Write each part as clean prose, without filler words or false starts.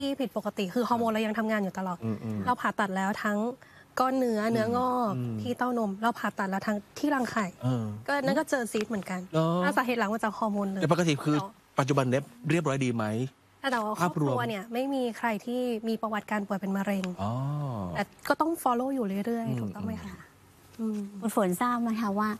ที่ผิดปกติคือฮอร์โมนเรายังทำงานอยู่ตลอดเราผ่าตัดแล้วทั้งก้อนเนื้องอกที่เต้านมเราผ่าตัดแล้วทั้งที่รังไข่ก็นั่นก็เจอซีสต์เหมือนกันสาเหตุหลักมาจากฮอร์โมนเลยแต่ปกติคือปัจจุบันเนี้ยเรียบร้อยดีไหมแต่ว่าครอบครัวเนี่ยไม่มีใครที่มีประวัติการป่วยเป็นมะเร็งแต่ก็ต้อง follow อยู่เรื่อยๆถูกต้องไหมคะคุณฝนทราบไหมคะว่า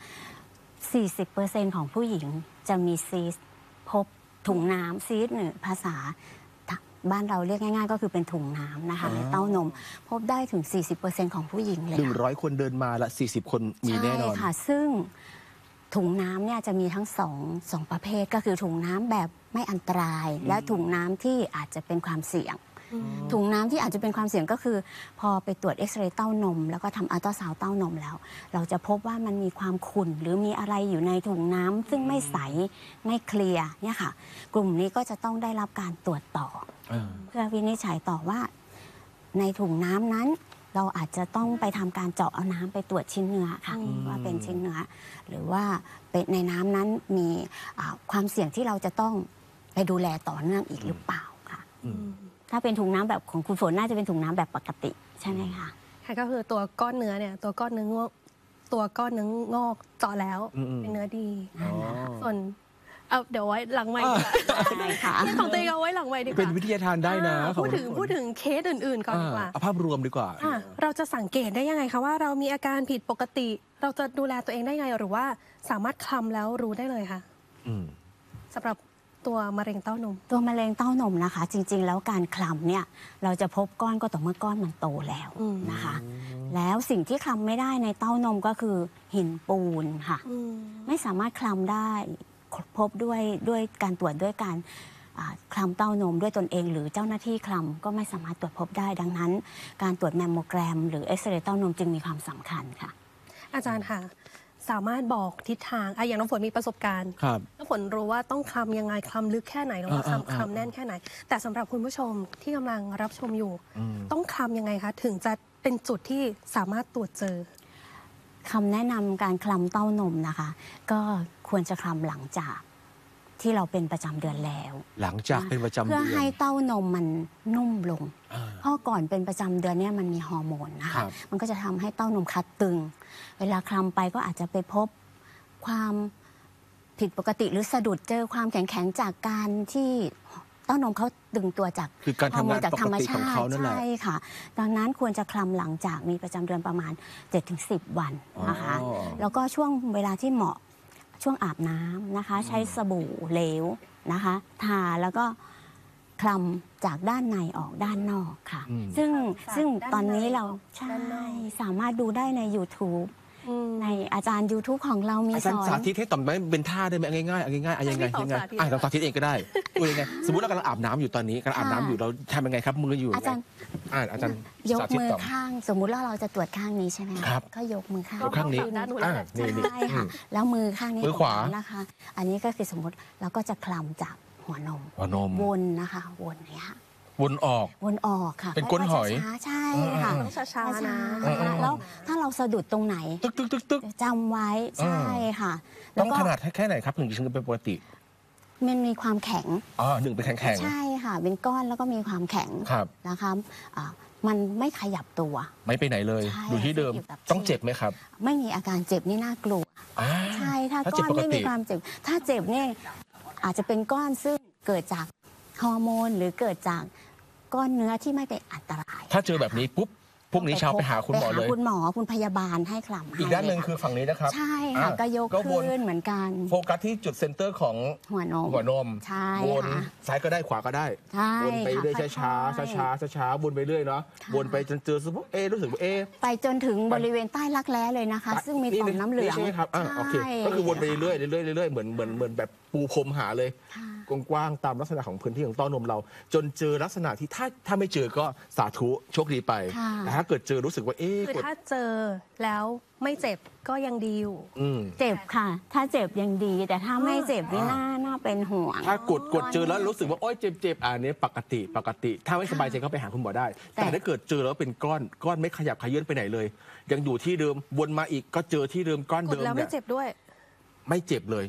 40% ของผู้หญิงจะมีซีสต์พบถุงน้ำซีสต์ภาษาบ้านเราเรียกง่ายๆก็คือเป็นถุงน้ำนะคะในเต้านมพบได้ถึง 40% ของผู้หญิงเลย 100 คนเดินมาละ40 คนมีแน่นอนใช่ค่ะซึ่งถุงน้ำเนี่ยจะมีทั้งสองประเภทก็คือถุงน้ำแบบไม่อันตรายและถุงน้ำที่อาจจะเป็นความเสี่ยงถุงน้ำที่อาจจะเป็นความเสี่ยงก็คือพอไปตรวจเอ็กซเรย์เต้านมแล้วก็ทำอัลตราซาวด์เต้านมแล้วเราจะพบว่ามันมีความขุ่นหรือมีอะไรอยู่ในถุงน้ำซึ่งไม่ใสไม่เคลียร์เนี่ยค่ะกลุ่มนี้ก็จะต้องได้รับการตรวจต่อเพื่อวินิจฉัยต่อว่าในถุงน้ำนั้นเราอาจจะต้องไปทำการเจาะเอาน้ำไปตรวจชิ้นเนื้อค่ะว่าเป็นชิ้นเนื้อหรือว่าเป็นในน้ำนั้นมีความเสี่ยงที่เราจะต้องไปดูแลต่อเนื่องอีกหรือเปล่าค่ะถ้าเป็นถุงน้ำแบบของคุณฝนน่าจะเป็นถุงน้ำแบบปกติใช่ไหมคะค่ะก็คือตัวก้อนเนื้อเนี่ยตัวก้อนเนื้องอกเจาะแล้วเป็นเนื้อดีส่วนเดี๋ยวไว้หลังใหม่ค่ะของตัวเองเอาไว้หลังใหม่ดีกว่าเป็นวิทยาทานได้นะพูดถึงเคสอื่นๆก่อนดีกว่าภาพรวมดีกว่าเราจะสังเกตได้ยังไงคะว่าเรามีอาการผิดปกติเราจะดูแลตัวเองได้ไงหรือว่าสามารถคลำแล้วรู้ได้เลยค่ะสำหรับตัวมะเร็งเต้านมตัวมะเร็งเต้านมนะคะจริงๆแล้วการคลำเนี่ยเราจะพบก้อนก็ต่อเมื่อก้อนมันโตแล้วนะคะแล้วสิ่งที่คลำไม่ได้ในเต้านมก็คือหินปูนค่ะไม่สามารถคลำได้พบด้วยการตรวจด้วยการคลำเต้านมด้วยตนเองหรือเจ้าหน้าที่คลำก็ไม่สามารถตรวจพบได้ดังนั้นการตรวจแมมโมแกรมหรือเอ็กซเรย์เต้านมจึงมีความสำคัญค่ะอาจารย์ค่ะสามารถบอกทิศทางอย่างน้องฝนมีประสบการณ์น้องฝนรู้ว่าต้องคลำยังไงคลำลึกแค่ไหนหรือว่าคลำแน่นแค่ไหนแต่สำหรับคุณผู้ชมที่กำลังรับชมอยู่ต้องคลำยังไงคะถึงจะเป็นจุดที่สามารถตรวจเจอคำแนะนำการคลำเต้านมนะคะก็ควรจะคลำหลังจากที่เราเป็นประจำเดือนแล้วหลังจากเป็นประจำเดือนเพื่อให้เต้านมมันนุ่มลงเพราะก่อนเป็นประจำเดือนเนี่ยมันมีฮอร์โมนนะคะมันก็จะทำให้เต้านมคัดตึงเวลาคลำไปก็อาจจะไปพบความผิดปกติหรือสะดุดเจอความแข็งจากการที่เต้านมเขาดึงตัวจากคือการทำงานจากธรรมชาติใช่ค่ะดังนั้นควรจะคลำหลังจากมีประจำเดือนประมาณ 7-10 วันนะคะแล้วก็ช่วงเวลาที่เหมาะช่วงอาบน้ำนะคะใช้สบู่เหลวนะคะทาแล้วก็คลำจากด้านในออกด้านนอกค่ะซึ่งตอนนี้เราใช่สามารถดูได้ใน YouTube ในอาจารย์ YouTube ของเรามีสอนสาธิตให้ต่อมไม่เป็นท่าได้ไหมง่ายๆง่ายๆยังไงเราสาธิตเองก็ได้ดูยังไงสมมติเรากำลังอาบน้ำอยู่ตอนนี้กำลังอาบน้ำอยู่เราทำยังไงครับมืออยู่อาจารย์ยกมือข้างสมมุติว่าเราจะตรวจข้างนี้ใช่ไหมครับก็ยกมือข้างนี้ใช่ค่ะแล้วมือข้างนี้มือขวานะคะอันนี้ก็คือสมมติเราก็จะคลำจากหัวนมวนนะคะวนเนี่ยค่ะวนออกค่ะเป็นก้นหอยใช่ค่ะช้าๆนะแล้วถ้าเราสะดุดตรงไหนตึกจำไว้ใช่ค่ะต้องขนาดแค่ไหนครับถึงจะเป็นปกติมันมีความแข็งหนึ่งเป็นแข็งใช่ค่ะเป็นก้อนแล้วก็มีความแข็งนะคะมันไม่ขยับตัวไม่ไปไหนเลยอยู่ที่เดิมต้องเจ็บไหมครับไม่มีอาการเจ็บนี่น่ากลัวใช่ถ้าก้อนไม่มีความเจ็บถ้าเจ็บเนี่ยอาจจะเป็นก้อนซึ่งเกิดจากฮอร์โมนหรือเกิดจากก้อนเนื้อที่ไม่เป็นอันตรายถ้าเจอแบบนี้ปุ๊บพวกนี้ชาวไปหาคุณหมอเลยคุณหมอคุณพยาบาลให้คลำอีกด้านหนึ่งคือฝั่งนี้นะครับใช่ค่ะก็ยกขึ้นเหมือนกันโฟกัสที่จุดเซนเตอร์ของหัวนมใช่ค่ะซ้ายก็ได้ขวาก็ได้วนไปเรื่อยช้าวนไปเรื่อยเนาะวนไปจนเจอสมมติรู้สึกไปจนถึงบริเวณใต้รักแร้เลยนะคะซึ่งมีต่อมน้ำเหลืองใช่ไหมครับโอเคก็คือวนไปเรื่อยเหมือนแบบปูพรมหาเลยกว้างๆตามลักษณะของพื้นที่ของเต้านมเราจนเจอลักษณะที่ถ้าไม่เจอก็สาธุโชคดีไปแต่ถ้าเกิดเจอรู้สึกว่าคือถ้าเจอแล้วไม่เจ็บก็ยังดีอยู่เจ็บค่ะถ้าเจ็บยังดีแต่ถ้าไม่เจ็บนี่น่าเป็นห่วงถ้ากดเจอแล้วรู้สึกว่าโอ๊ยเจ็บอันนี้ปกติถ้าไม่สบายใจก็ไปหาคุณหมอได้แต่ถ้าเกิดเจอแล้วเป็นก้อนไม่ขยับขยื่นไปไหนเลยยังอยู่ที่เดิมวนมาอีกก็เจอที่เดิมก้อนเดิมแล้วไม่เจ็บด้วยไม่เจ็บเลย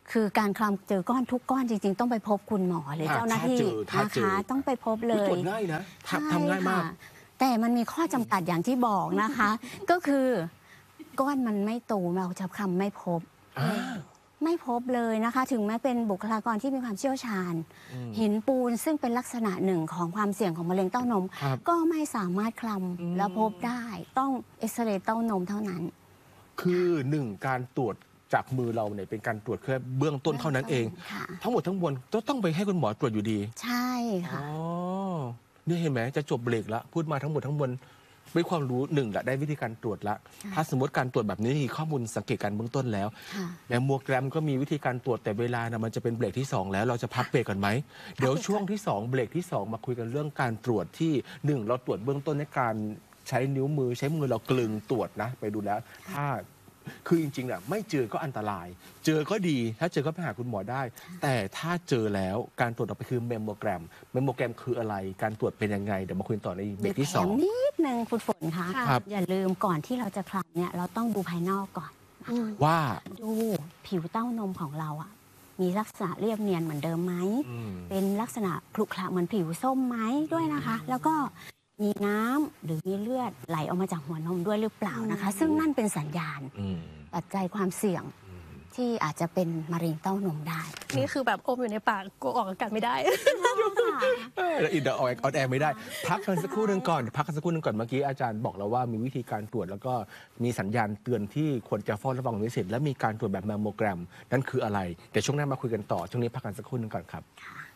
คือการคลำเจอก้อนทุกก้อนจริง ๆ ต้องไปพบคุณหมอหรือเจ้าหน้าที่นะคะต้องไปพบเลยตรวจง่ายนะทำง่ายมากแต่มันมีข้อจำกัดอย่างที่บอกนะคะ ก็คือก้อนมันไม่ตูมเราจะคลำไม่พบ ไม่พบเลยนะคะ ถึงแม้เป็นบุคลากรที่มีความเชี่ยวชาญ หินปูนซึ่งเป็นลักษณะหนึ่งของความเสี่ยงของมะเร็งเต้านม ก็ไม่สามารถคลำแล้วพบได้ต้องเอ็กซเรย์เต้านมเท่านั้นคือหนึ่งการตรวจจากมือเราเนี่ยเป็นการตรวจแค่เบื้องต้นเท่านั้นเองค่ะทั้งหมดทั้งมวลต้องไปให้คุณหมอตรวจอยู่ดีใช่ค่ะอ๋อนี่เห็นไหมจะจบเบรกละพูดมาทั้งหมดทั้งมวลด้วยความรู้หนึ่งละได้วิธีการตรวจละถ้าสมมติการตรวจแบบนี้มีข้อมูลสังเกตการเบื้องต้นแล้วค่ะแมมโมแกรมก็มีวิธีการตรวจแต่เวลานะมันจะเป็นเบรกที่ 2 แล้วเราจะพักเบรกก่อนไหมเดี๋ยวช่วงที่ 2 เบรกที่ 2 มาคุยกันเรื่องการตรวจที่ 1 เราตรวจเบื้องต้นในการใช้นิ้วมือใช้มือเรากลึงตรวจนะไปดูแล้วถ้าคือจริงๆน่ะไม่เจอก็อันตราย เจอก็ดีถ้าเจอก็ไปหาคุณหมอได้ แต่ถ้าเจอแล้วการตรวจออกไปคือแมมโมแกรมคืออะไรการตรวจเป็นยังไงเดี๋ยวมาคุยต่อในเบรกที่แถมนิดนึงคุณฝนคะครับอย่าลืมก่อนที่เราจะคลำเนี่ยเราต้องดูภายนอกก่อน 2 ว่าดูผิวเต้านมของเราอ่ะมีลักษณะเรียบเนียนเหมือนเดิมไหม เป็นลักษณะครุขระเหมือนผิวส้มไหมด้วยนะคะ แล้วก็มีน้ำหรือมีเลือดไหลออกมาจากหัวนมด้วยหรือเปล่านะคะ ซึ่งนั่นเป็นสัญญาณปัจจัยความเสี่ยงที่อาจจะเป็นมะเร็งเต้านมได้นี่คือแบบอมอยู่ในปากกลัวออกอากาศไม่ได้แล้วอินเดอร์ออนแอร์ไม่ได้ พักกันสักครู่หนึงก่อนเมื่อกี้อาจารย์บอกแล้วว่ามีวิธีการตรวจแล้วก็มีสัญญาณเตือนที่ควรจะเฝ้าระวังเป็นพิเศษและมีการตรวจแบบแมมโมแกรมนั่นคืออะไรเดี๋ยวช่วงหน้ามาคุยกันต่อช่วงนี้พักกันสักครู่หนึงก่อนครับค่ะ